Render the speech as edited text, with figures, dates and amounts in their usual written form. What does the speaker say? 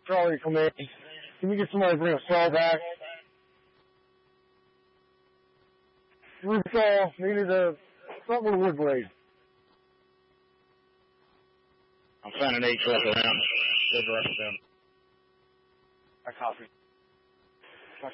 Charlie, come in. Can we get somebody to bring a saw back? Root saw, needed something with a wood blade. I'm sending 8 truck around. Good rest of them. I copy.